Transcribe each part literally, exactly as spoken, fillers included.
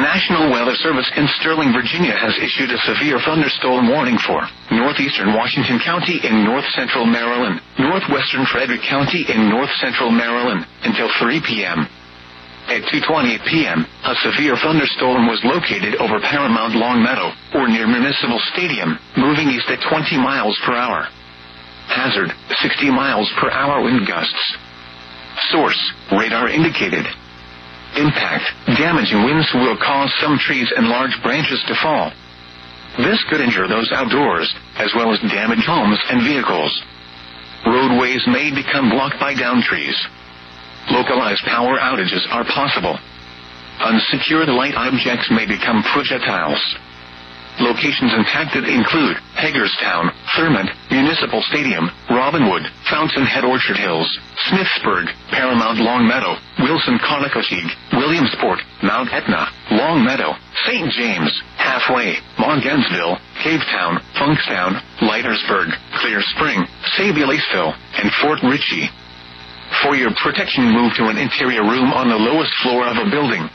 National Weather Service in Sterling, Virginia has issued a severe thunderstorm warning for northeastern Washington County in north-central Maryland, northwestern Frederick County in north-central Maryland until three p.m. At two twenty p.m., a severe thunderstorm was located over Paramount Longmeadow, or near Municipal Stadium, moving east at twenty miles per hour. Hazard, sixty miles per hour wind gusts. Source, radar indicated. Impact, damaging winds will cause some trees and large branches to fall. This could injure those outdoors, as well as damage homes and vehicles. Roadways may become blocked by downed trees. Localized power outages are possible. Unsecured light objects may become projectiles. Locations impacted include Hagerstown, Thurmont, Municipal Stadium, Robinwood, Fountainhead Orchard Hills, Smithsburg, Paramount Longmeadow, Wilson Conococheague, Williamsport, Mount Etna, Longmeadow, Saint James, Halfway, Montgainsville, Cavetown, Funkstown, Leitersburg, Clear Spring, Sabi-Laceville, and Fort Ritchie. For your protection, move to an interior room on the lowest floor of a building.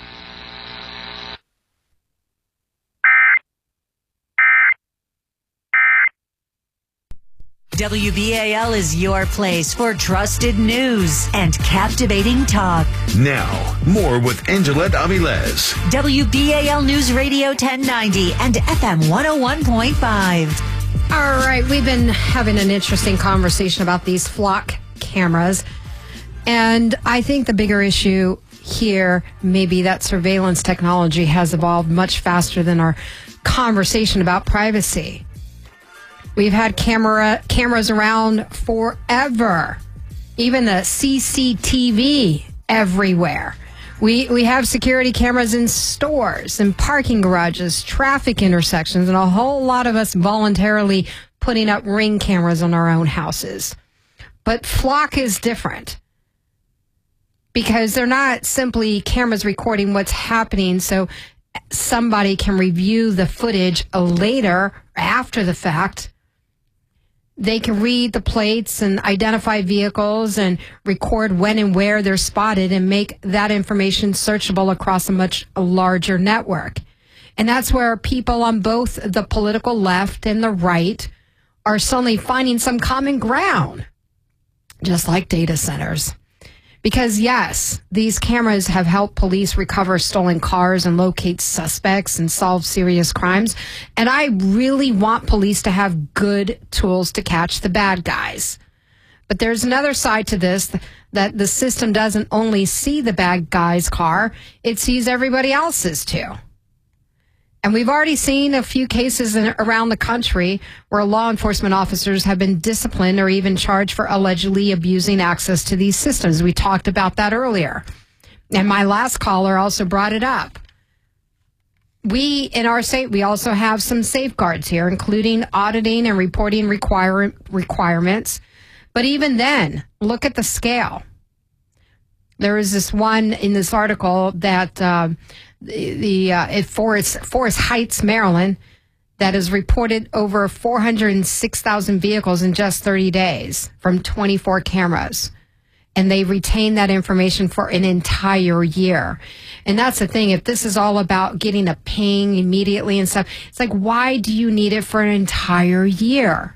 W B A L is your place for trusted news and captivating talk. Now, more with Angela Aviles. W B A L News Radio ten ninety and F M one oh one point five. All right, we've been having an interesting conversation about these flock cameras. And I think the bigger issue here may be that surveillance technology has evolved much faster than our conversation about privacy. We've had camera cameras around forever, even the C C T V everywhere. We we have security cameras in stores and parking garages, traffic intersections, and a whole lot of us voluntarily putting up Ring cameras on our own houses. But Flock is different because they're not simply cameras recording what's happening so somebody can review the footage later, after the fact. They can read the plates and identify vehicles and record when and where they're spotted and make that information searchable across a much larger network. And that's where people on both the political left and the right are suddenly finding some common ground, just like data centers. Because, yes, these cameras have helped police recover stolen cars and locate suspects and solve serious crimes. And I really want police to have good tools to catch the bad guys. But there's another side to this, that the system doesn't only see the bad guy's car, it sees everybody else's too. And we've already seen a few cases in, around the country where law enforcement officers have been disciplined or even charged for allegedly abusing access to these systems. We talked about that earlier. And my last caller also brought it up. We, in our state, we also have some safeguards here, including auditing and reporting require, requirements. But even then, look at the scale. There is this one in this article that... Uh, The, the uh, Forest, Forest Heights, Maryland, that has reported over four hundred six thousand vehicles in just thirty days from twenty-four cameras. And they retain that information for an entire year. And that's the thing. If this is all about getting a ping immediately and stuff, it's like, why do you need it for an entire year?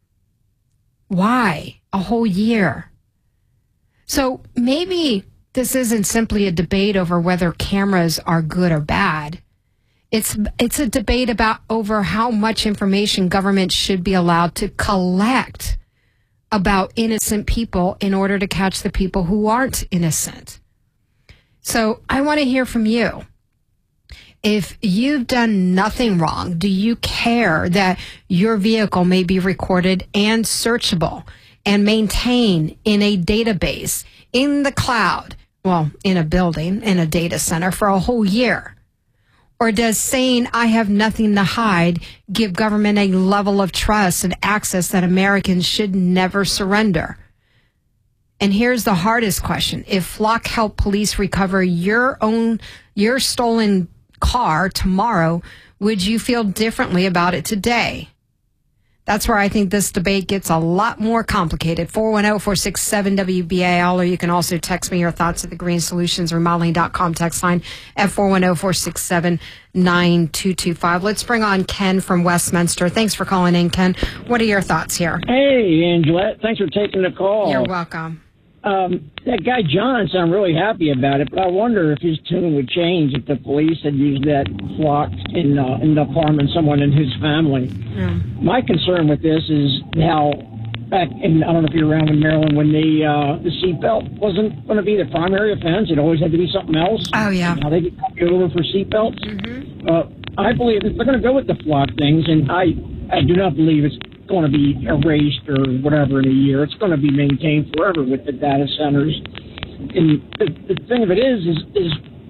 Why? A whole year. So maybe this isn't simply a debate over whether cameras are good or bad. It's it's a debate about over how much information government should be allowed to collect about innocent people in order to catch the people who aren't innocent. So I want to hear from you. If you've done nothing wrong, do you care that your vehicle may be recorded and searchable and maintained in a database, in the cloud, well, in a building, in a data center for a whole year? Or does saying I have nothing to hide give government a level of trust and access that Americans should never surrender? And here's the hardest question. If Flock helped police recover your own, your stolen car tomorrow, would you feel differently about it today? That's where I think this debate gets a lot more complicated. four one zero, four six seven, W B A L, or you can also text me your thoughts at the green solutions remodeling dot com text line at four one zero, four six seven, nine two two five. Let's bring on Ken from Westminster. Thanks for calling in, Ken. What are your thoughts here? Hey, Angelette. Thanks for taking the call. You're welcome. Um, that guy Johnson, I'm really happy about it, but I wonder if his tune would change if the police had used that flock in uh, in the harming someone in his family. Mm. My concern with this is how back in, I don't know if you're around in Maryland, when the uh, the seatbelt wasn't going to be the primary offense. It always had to be something else. Oh, yeah. Now they get over for seatbelts. Mm-hmm. Uh, I believe if they're going to go with the flock things, and I, I do not believe it's going to be erased or whatever in a year. It's going to be maintained forever with the data centers. And the, the thing of it is, is, is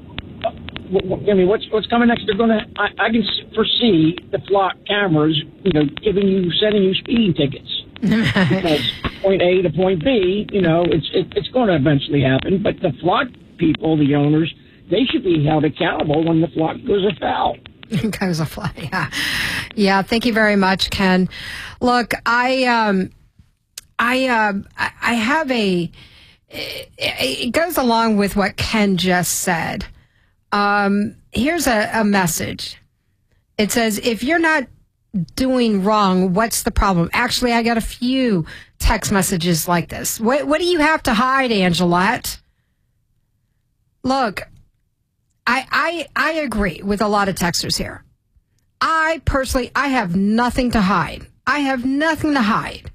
uh, I mean, what's what's coming next? They're going to. I, I can foresee the flock cameras, you know, giving you, sending you speeding tickets because point A to point B, you know, it's it, it's going to eventually happen. But the flock people, the owners, they should be held accountable when the flock goes afoul. Goes a fly, yeah, yeah. Thank you very much, Ken. Look, I, um, I, uh, I have a. It, it goes along with what Ken just said. Um, here's a, a message. It says, "If you're not doing wrong, what's the problem?" Actually, I got a few text messages like this. What What do you have to hide, Angelette? Look. I, I I agree with a lot of texters here. I personally, I have nothing to hide. I have nothing to hide.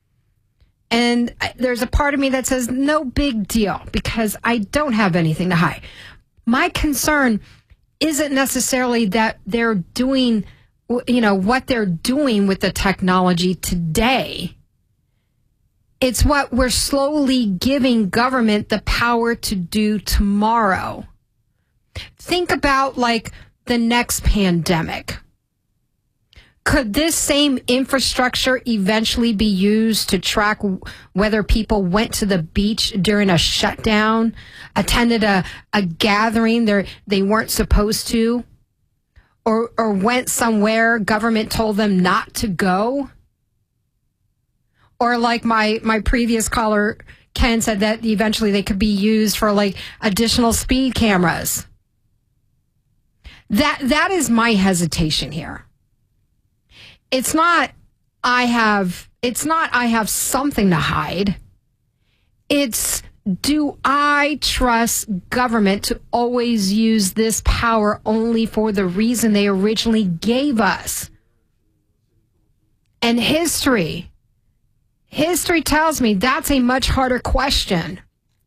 And there's a part of me that says, no big deal, because I don't have anything to hide. My concern isn't necessarily that they're doing, you know, what they're doing with the technology today. It's what we're slowly giving government the power to do tomorrow. Think about, like, the next pandemic. Could this same infrastructure eventually be used to track whether people went to the beach during a shutdown, attended a, a gathering they they weren't supposed to, or or went somewhere government told them not to go? Or like my, my previous caller, Ken, said that eventually they could be used for, like, additional speed cameras. That that is my hesitation here. It's not I have it's not I have something to hide. It's, do I trust government to always use this power only for the reason they originally gave us? And history history tells me that's a much harder question.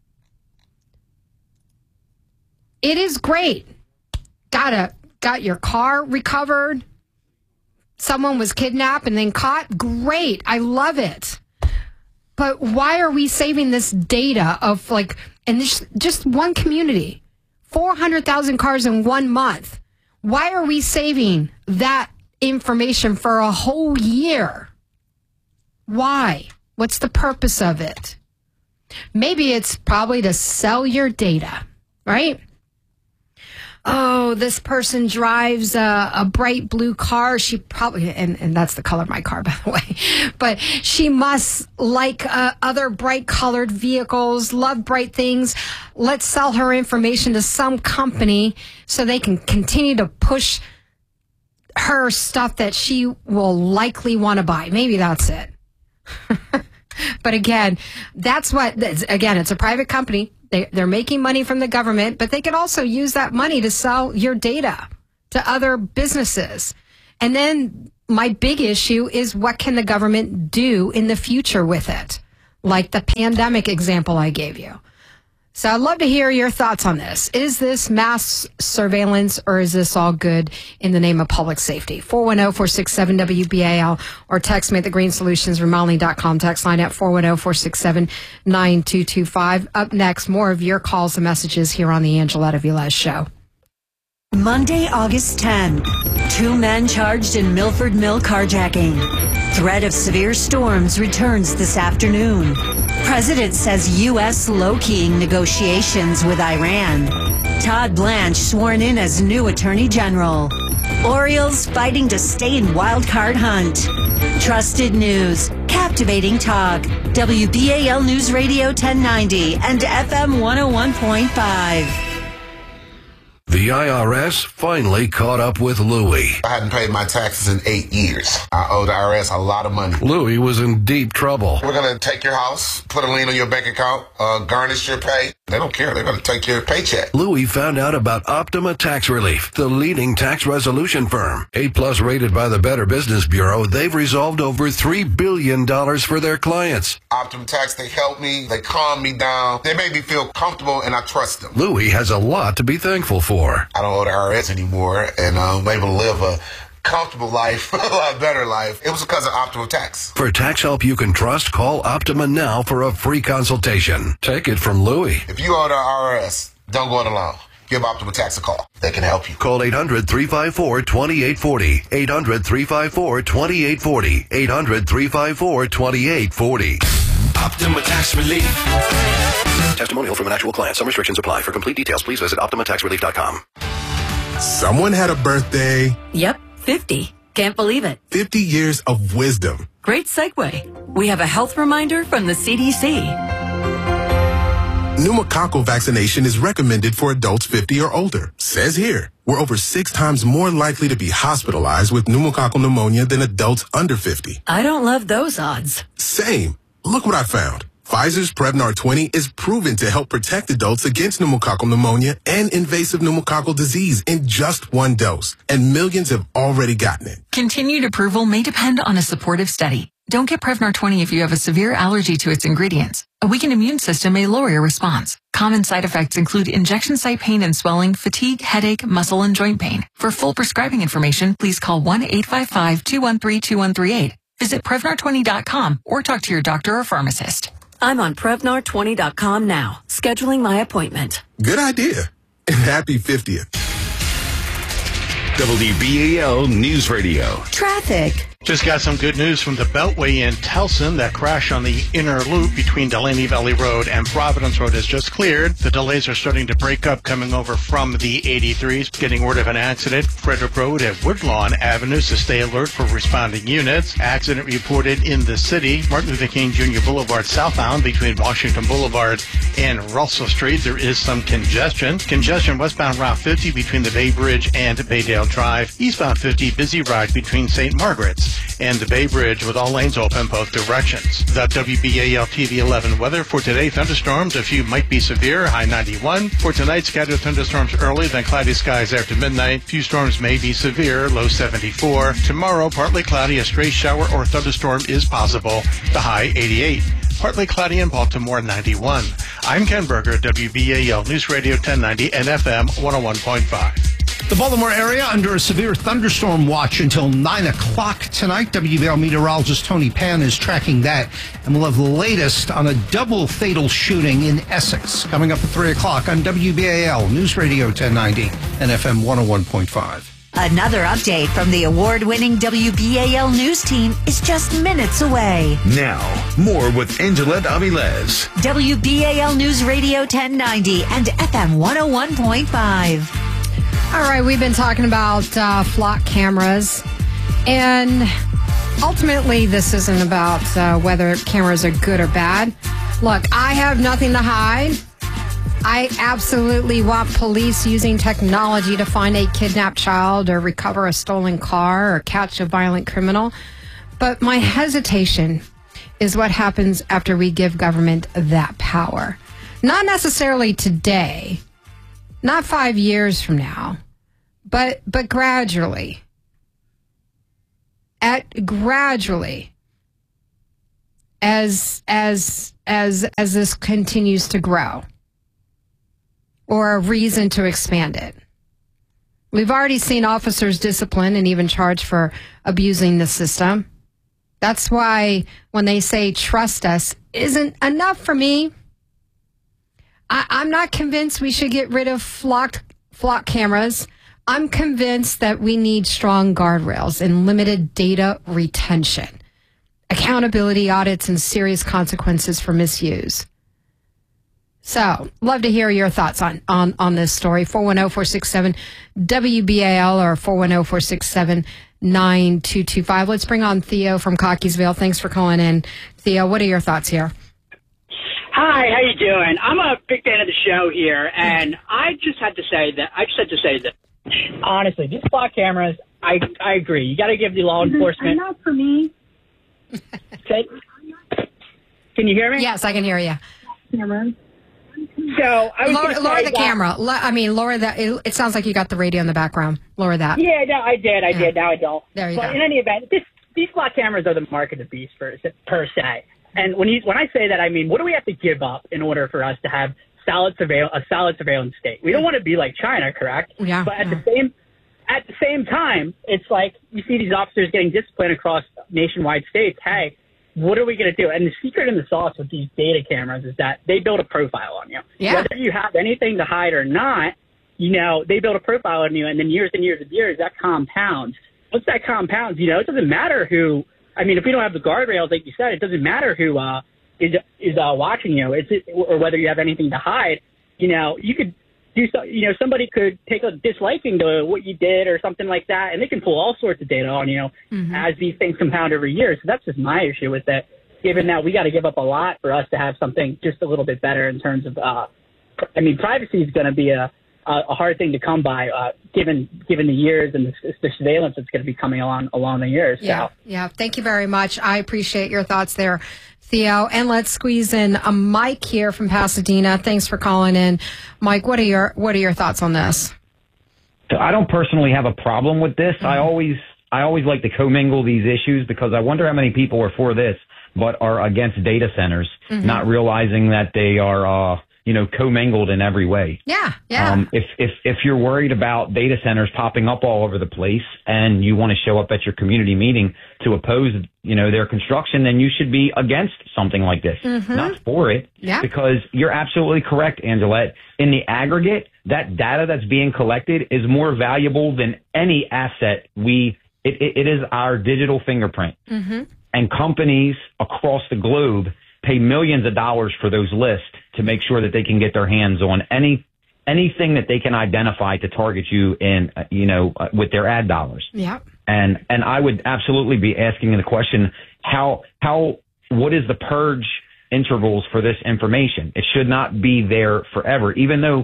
It is great. Got a, got your car recovered. Someone was kidnapped and then caught. Great. I love it. But why are we saving this data of, like, and this, just one community, four hundred thousand cars in one month? Why are we saving that information for a whole year? Why? What's the purpose of it? Maybe it's probably to sell your data, right? Oh, this person drives a, a bright blue car. She probably, and, and that's the color of my car, by the way, but she must like uh, other bright colored vehicles, love bright things. Let's sell her information to some company so they can continue to push her stuff that she will likely want to buy. Maybe that's it. But again, that's what, again, it's a private company. They, they're making money from the government, but they could also use that money to sell your data to other businesses. And then my big issue is, what can the government do in the future with it? Like the pandemic example I gave you. So I'd love to hear your thoughts on this. Is this mass surveillance, or is this all good in the name of public safety? four one zero, four six seven, W B A L, or text me at the green solutions remodeling dot com text line at four one zero, four six seven, nine two two five. Up next, more of your calls and messages here on the Angeletta Velez Show. Monday, August tenth. Two men charged in Milford Mill carjacking. Threat of severe storms returns this afternoon. President says U S low-keying negotiations with Iran. Todd Blanche sworn in as new Attorney General. Orioles fighting to stay in wild card hunt. Trusted news, captivating talk. W B A L News Radio ten ninety and F M one oh one point five. The I R S finally caught up with Louie. I hadn't paid my taxes in eight years. I owe the I R S a lot of money. Louie was in deep trouble. We're going to take your house, put a lien on your bank account, uh, garnish your pay. They don't care. They're going to take your paycheck. Louie found out about Optima Tax Relief, the leading tax resolution firm. A plus rated by the Better Business Bureau, they've resolved over three billion dollars for their clients. Optima Tax, they help me. They calm me down. They make me feel comfortable, and I trust them. Louie has a lot to be thankful for. I don't owe the I R S anymore, and I'm able to live a comfortable life, a lot better life. It was because of Optima Tax. For tax help you can trust, call Optima now for a free consultation. Take it from Louie. If you owe the I R S, don't go it alone. Give Optima Tax a call. They can help you. Call eight hundred, three five four, two eight four zero. eight hundred, three five four, two eight four zero. eight hundred, three five four, two eight four zero. Optima Tax Relief. Testimonial from an actual client. Some restrictions apply. For complete details, please visit optima tax relief dot com. Someone had a birthday. Yep, fifty. Can't believe it. fifty years of wisdom. Great segue. We have a health reminder from the C D C. Pneumococcal vaccination is recommended for adults fifty or older. Says here, we're over six times more likely to be hospitalized with pneumococcal pneumonia than adults under fifty. I don't love those odds. Same. Look what I found. Pfizer's Prevnar twenty is proven to help protect adults against pneumococcal pneumonia and invasive pneumococcal disease in just one dose. And millions have already gotten it. Continued approval may depend on a supportive study. Don't get Prevnar twenty if you have a severe allergy to its ingredients. A weakened immune system may lower your response. Common side effects include injection site pain and swelling, fatigue, headache, muscle, and joint pain. For full prescribing information, please call one eight five five, two one three, two one three eight. Visit Prevnar twenty dot com or talk to your doctor or pharmacist. I'm on Prevnar twenty dot com now, scheduling my appointment. Good idea. And happy fiftieth. W B A L News Radio. Traffic. Just got some good news from the Beltway in Towson. That crash on the inner loop between Delaney Valley Road and Providence Road has just cleared. The delays are starting to break up coming over from the eighty-threes. Getting word of an accident. Frederick Road at Woodlawn Avenue, so stay alert for responding units. Accident reported in the city. Martin Luther King Junior Boulevard southbound between Washington Boulevard and Russell Street. There is some congestion. Congestion westbound Route fifty between the Bay Bridge and Baydale Drive. Eastbound fifty, busy ride between Saint Margaret's and the Bay Bridge with all lanes open both directions. The W B A L T V eleven weather for today: thunderstorms. A few might be severe. High ninety-one. For tonight, scattered thunderstorms early, then cloudy skies after midnight. Few storms may be severe. Low seventy-four. Tomorrow, partly cloudy. A stray shower or thunderstorm is possible. The high eighty-eight. Partly cloudy in Baltimore, ninety-one. I'm Ken Berger, W B A L News Radio ten ninety and F M one oh one point five. The Baltimore area under a severe thunderstorm watch until nine o'clock tonight. W B A L meteorologist Tony Pan is tracking that. And we'll have the latest on a double fatal shooting in Essex coming up at three o'clock on W B A L News Radio ten ninety and F M one oh one point five. Another update from the award-winning W B A L News team is just minutes away. Now, more with Angelette Avilés. W B A L News Radio ten ninety and F M one oh one point five. All right, we've been talking about uh, flock cameras, and ultimately this isn't about uh, whether cameras are good or bad. Look, I have nothing to hide. I absolutely want police using technology to find a kidnapped child or recover a stolen car or catch a violent criminal. But my hesitation is what happens after we give government that power. Not necessarily today, not five years from now, but but gradually. At gradually as as as as this continues to grow. Or a reason to expand it. We've already seen officers disciplined and even charged for abusing the system. That's why when they say trust us isn't enough for me. I, I'm not convinced we should get rid of flock, flock cameras. I'm convinced that we need strong guardrails and limited data retention, accountability audits, and serious consequences for misuse. So, love to hear your thoughts on, on, on this story. four one zero, four six seven, W B A L or four one zero, four six seven, nine two two five. Let's bring on Theo from Cockeysville. Thanks for calling in. Theo, what are your thoughts here? Hi, how you doing? I'm a big fan of the show here, and I just had to say that, I just had to say that, honestly, these flock cameras, I I agree. You got to give the law enforcement. Not for me. Say, can you hear me? Yes, I can hear you. Cameras. So I was lower, gonna lower say the that, camera. Lo- I mean, lower that. It, it sounds like you got the radio in the background. Lower that. Yeah, no, I did, I Yeah. did. Now I don't. There you but go. in any event, this, these flock cameras are the mark of the beast per, per se. And when you when I say that, I mean, what do we have to give up in order for us to have solid surveil- a solid surveillance state? We don't want to be like China, correct? Yeah. But at yeah. the same at the same time, it's like you see these officers getting disciplined across nationwide states. Hey, what are we going to do? And the secret in the sauce with these data cameras is that they build a profile on you. Yeah. Whether you have anything to hide or not, you know, they build a profile on you, and then years and years and years, that compounds. Once that compounds, you know, it doesn't matter who, I mean, if we don't have the guardrails, like you said, it doesn't matter who uh, is is uh, watching you, it's or whether you have anything to hide. You know, you could do so, you know, somebody could take a disliking to what you did or something like that, and they can pull all sorts of data on you Mm-hmm. as these things compound every year. So that's just my issue with it, given that we got to give up a lot for us to have something just a little bit better in terms of, uh, I mean, privacy is going to be a, a hard thing to come by, uh, given given the years and the, the surveillance that's going to be coming along along the years. Yeah, so. yeah. Thank you very much. I appreciate your thoughts there, Theo. And let's squeeze in a Mike here from Pasadena. Thanks for calling in, Mike. What are your what are your thoughts on this? So I don't personally have a problem with this. Mm-hmm. I always I always like to commingle these issues because I wonder how many people are for this but are against data centers, mm-hmm. not realizing that they are. Uh, you know, commingled in every way. Yeah, yeah. Um, if, if, if you're worried about data centers popping up all over the place and you want to show up at your community meeting to oppose, you know, their construction, then you should be against something like this, mm-hmm. not for it. Yeah. Because you're absolutely correct, Angelette. In the aggregate, that data that's being collected is more valuable than any asset we, it, it, it is our digital fingerprint. Mm-hmm. And companies across the globe pay millions of dollars for those lists to make sure that they can get their hands on any anything that they can identify to target you in, uh, you know, uh, with their ad dollars. Yeah. And and I would absolutely be asking the question, how how what is the purge intervals for this information? It should not be there forever, even though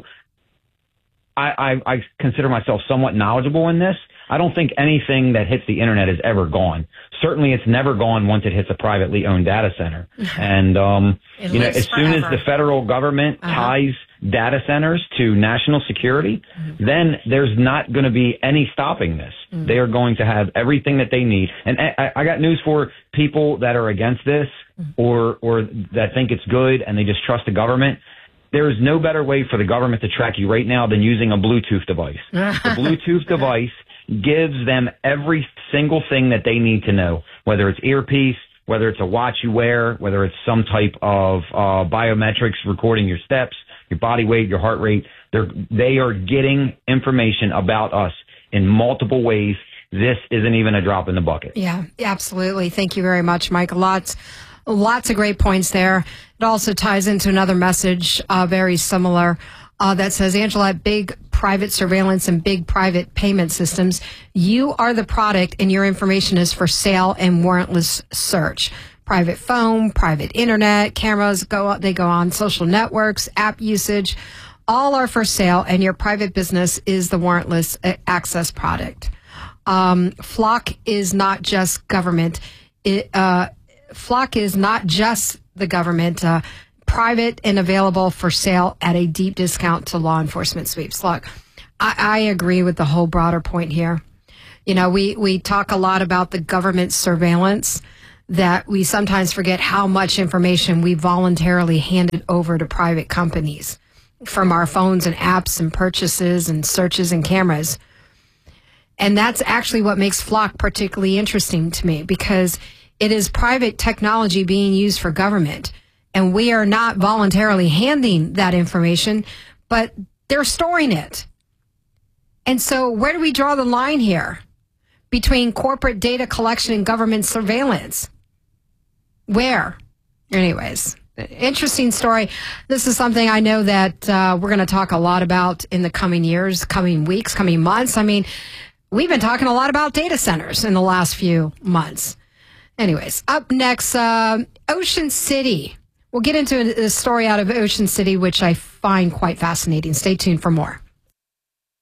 I, I, I consider myself somewhat knowledgeable in this. I don't think anything that hits the internet is ever gone. Certainly it's never gone once it hits a privately owned data center. And, um, you know, as soon as the federal government uh-huh. ties data centers to national security, mm-hmm. then there's not going to be any stopping this. Mm-hmm. They are going to have everything that they need. And I, I got news for people that are against this mm-hmm. or, or that think it's good and they just trust the government. There is no better way for the government to track you right now than using a Bluetooth device. The Bluetooth device gives them every single thing that they need to know, whether it's earpiece, whether it's a watch you wear, whether it's some type of uh, biometrics recording your steps, your body weight, your heart rate. They're, they are getting information about us in multiple ways. This isn't even a drop in the bucket. Yeah, absolutely. Thank you very much, Mike. Lots, lots of great points there. It also ties into another message, uh, very similar, uh, that says, Angela, big private surveillance and big private payment systems. You are the product and your information is for sale and warrantless search. Private phone, private internet, cameras, go they go on social networks, app usage, all are for sale and your private business is the warrantless access product. Um, Flock is not just government. It, uh, Flock is not just the government. Uh, private and available for sale at a deep discount to law enforcement sweeps. Look, I, I agree with the whole broader point here. You know, we, we talk a lot about the government surveillance, that we sometimes forget how much information we voluntarily handed over to private companies from our phones and apps and purchases and searches and cameras. And that's actually what makes Flock particularly interesting to me, because it is private technology being used for government. And we are not voluntarily handing that information, but they're storing it. And so where do we draw the line here between corporate data collection and government surveillance? Where? Anyways, Interesting story. This is something I know that uh, we're going to talk a lot about in the coming years, coming weeks, coming months. I mean, we've been talking a lot about data centers in the last few months. Anyways, up next, uh, Ocean City. We'll get into a story out of Ocean City, which I find quite fascinating. Stay tuned for more.